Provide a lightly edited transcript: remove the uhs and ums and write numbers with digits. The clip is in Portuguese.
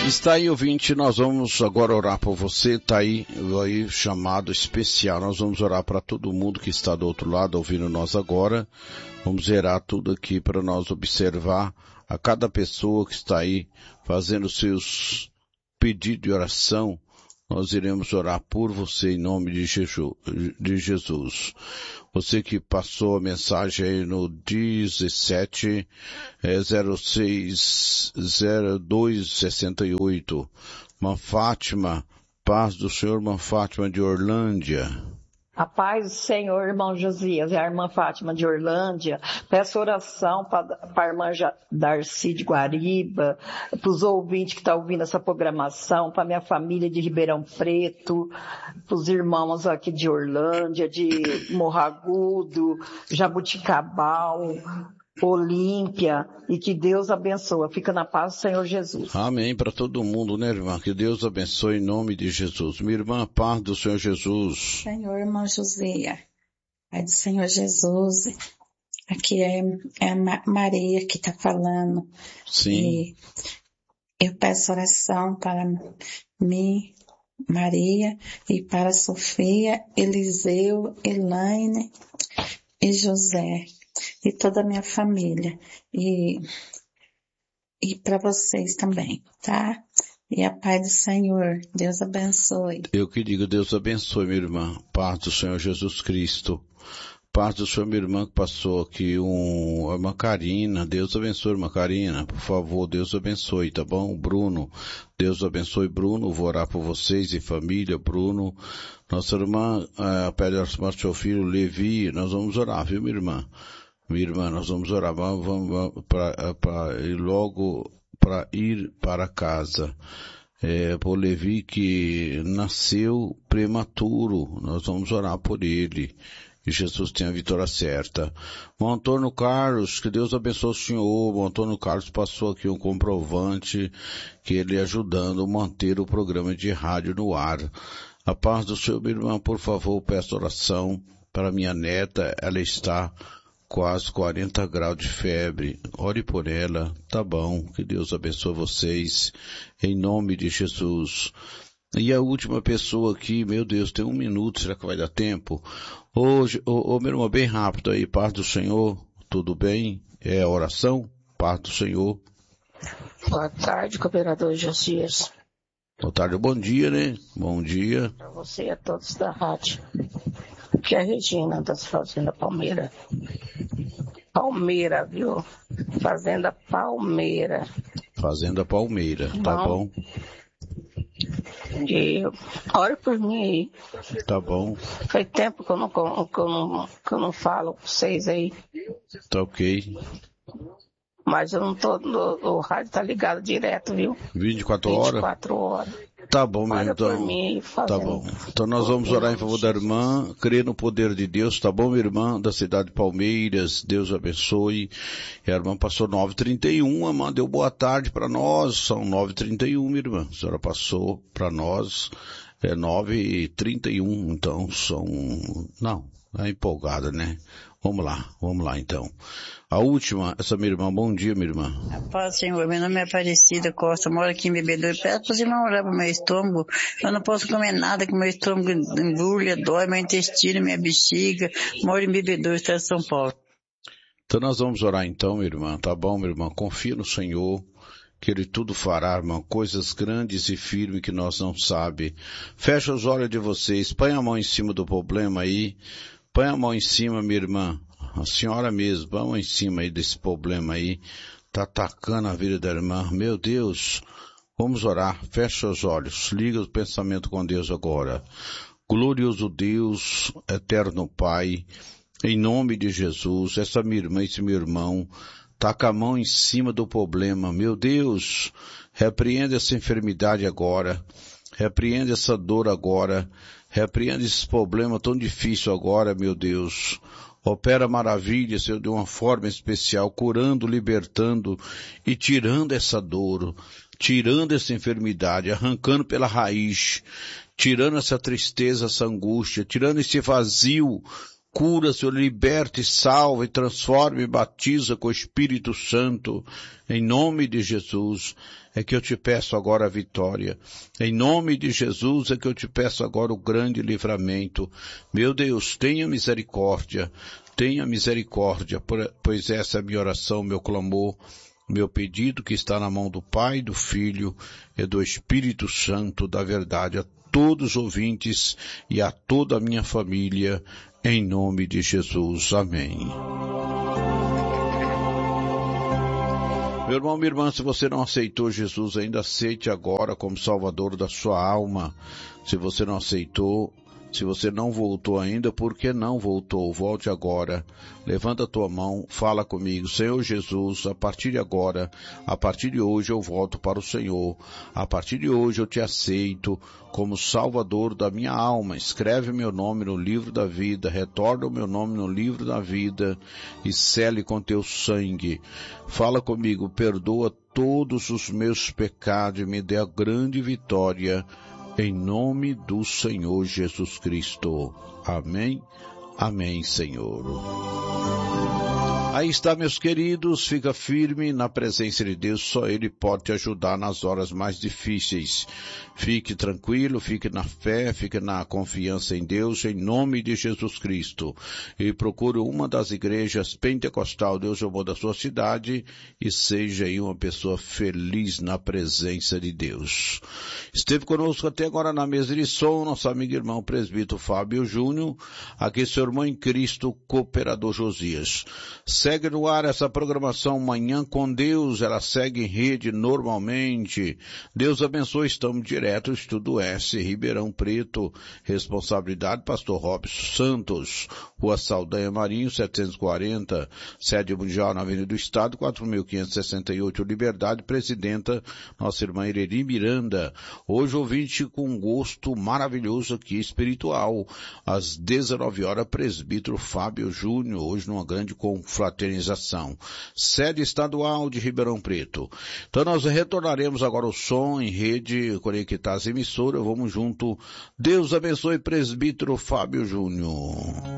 Está aí, ouvinte, nós vamos agora orar por você, está aí chamado especial, nós vamos orar para todo mundo que está do outro lado ouvindo nós agora, vamos zerar tudo aqui para nós observar a cada pessoa que está aí fazendo seus pedidos de oração, nós iremos orar por você em nome de Jesus. Você que passou a mensagem aí no 17060268. Irmã Fátima, paz do Senhor, irmã Fátima de Orlândia. A paz do Senhor, irmão Josias, e a irmã Fátima de Orlândia. Peço oração para a irmã Darcy de Guariba, para os ouvintes que estão ouvindo essa programação, para a minha família de Ribeirão Preto, para os irmãos aqui de Orlândia, de Morragudo, Jabuticabal, Olímpia, e que Deus abençoe. Fica na paz do Senhor Jesus. Amém para todo mundo, né, irmã? Que Deus abençoe em nome de Jesus. Minha irmã, paz do Senhor Jesus. Senhor, irmão José, Pai do Senhor Jesus, aqui é a Maria que está falando. Sim. E eu peço oração para mim, Maria, e para Sofia, Eliseu, Elaine e José. E toda a minha família, e para vocês também, tá? E a paz do Senhor, Deus abençoe. Eu que digo, Deus abençoe, minha irmã, paz do Senhor Jesus Cristo, paz do Senhor, minha irmã que passou aqui, a irmã Karina, Deus abençoe, irmã Karina, por favor, Deus abençoe, tá bom? Bruno, Deus abençoe, Bruno, vou orar por vocês e família, Bruno, nossa irmã, pede ao seu filho Levi, nós vamos orar, viu, minha irmã? Minha irmã, nós vamos orar, vamos para ir para casa. Por Levi que nasceu prematuro, nós vamos orar por ele. Que Jesus tenha a vitória certa. O Antônio Carlos, que Deus abençoe o senhor. O Antônio Carlos passou aqui um comprovante que ele ajudando a manter o programa de rádio no ar. A paz do Senhor, minha irmã, por favor, peço oração para minha neta, ela está quase 40 graus de febre, ore por ela, tá bom, que Deus abençoe vocês, em nome de Jesus. E a última pessoa aqui, meu Deus, tem 1 minuto, será que vai dar tempo? Hoje, meu irmão, bem rápido aí, paz do Senhor, tudo bem? É a oração? Paz do Senhor. Boa tarde, cooperador Josias. Boa tarde, bom dia, né? Bom dia. Para você e a todos da rádio. Que é a Regina das Fazenda Palmeira. Palmeira, viu? Fazenda Palmeira. Fazenda Palmeira, tá bom? E ore por mim aí. Tá bom. Faz tempo que eu não falo com vocês aí. Tá ok. Mas eu não tô, o rádio tá ligado direto, viu? 24 horas? 24 horas. Tá bom, meu irmão. Por mim, tá bom. Então nós vamos orar em favor da irmã, crer no poder de Deus, tá bom, minha irmã, da cidade de Palmeiras, Deus abençoe. E a irmã passou 9h31, a irmã deu boa tarde para nós, são 9h31, minha irmã. A senhora passou para nós, 9h31, então é empolgada, né? Vamos lá então. A última, essa minha irmã, bom dia, minha irmã. Paz, Senhor, meu nome é Aparecida Costa, moro aqui em Bebedouro. Peço para os irmãos orar para o meu estômago. Eu não posso comer nada, que meu estômago embrulha, dói, meu intestino, minha bexiga. Moro em Bebedouro, estado de São Paulo. Então nós vamos orar então, minha irmã, tá bom, minha irmã? Confia no Senhor, que Ele tudo fará, irmã, coisas grandes e firmes que nós não sabemos. Fecha os olhos de vocês, põe a mão em cima do problema aí, põe a mão em cima, minha irmã. A senhora mesmo, vamos em cima aí desse problema aí, tá atacando a vida da irmã. Meu Deus, vamos orar, fecha os olhos, liga o pensamento com Deus agora. Glorioso Deus, eterno Pai, em nome de Jesus, essa minha irmã, esse meu irmão, tá com a mão em cima do problema. Meu Deus, repreenda essa enfermidade agora, repreenda essa dor agora, repreenda esse problema tão difícil agora, meu Deus. Opera maravilha, Senhor, de uma forma especial, curando, libertando e tirando essa dor, tirando essa enfermidade, arrancando pela raiz, tirando essa tristeza, essa angústia, tirando esse vazio Cura, Senhor, liberte, salve, transforme, batiza com o Espírito Santo. Em nome de Jesus é que eu te peço agora a vitória. Em nome de Jesus é que eu te peço agora o grande livramento. Meu Deus, tenha misericórdia, pois essa é a minha oração, meu clamor, meu pedido que está na mão do Pai, do Filho e do Espírito Santo da verdade. A todos os ouvintes e a toda a minha família, em nome de Jesus. Amém. Meu irmão, minha irmã, se você não aceitou Jesus ainda, aceite agora como Salvador da sua alma. Se você não aceitou, se você não voltou ainda, por que não voltou? Volte agora. Levanta a tua mão, fala comigo. Senhor Jesus, a partir de agora, a partir de hoje eu volto para o Senhor. A partir de hoje eu te aceito como Salvador da minha alma. Escreve meu nome no livro da vida, retorna o meu nome no livro da vida e sele com teu sangue. Fala comigo, perdoa todos os meus pecados e me dê a grande vitória. Em nome do Senhor Jesus Cristo. Amém. Amém, Senhor. Aí está, meus queridos, fica firme na presença de Deus, só Ele pode te ajudar nas horas mais difíceis. Fique tranquilo, fique na fé, fique na confiança em Deus, em nome de Jesus Cristo. E procure uma das igrejas pentecostal, Deus amor da sua cidade, e seja aí uma pessoa feliz na presença de Deus. Esteve conosco até agora na mesa de som, nosso amigo e irmão presbítero Fábio Júnior, aqui seu irmão em Cristo, cooperador Josias. Segue no ar essa programação Manhã com Deus, ela segue em rede normalmente. Deus abençoe, estamos direto, Estudo S, Ribeirão Preto, responsabilidade Pastor Robson Santos, Rua Saldanha Marinho, 740, sede mundial na Avenida do Estado, 4.568, Liberdade, presidenta, nossa irmã Ireri Miranda. Hoje ouvinte com gosto maravilhoso aqui, espiritual, às 19 horas, presbítero Fábio Júnior, hoje numa grande confraternização. Sede estadual de Ribeirão Preto. Então nós retornaremos agora o som em rede, conectar as emissoras, vamos junto. Deus abençoe, presbítero Fábio Júnior.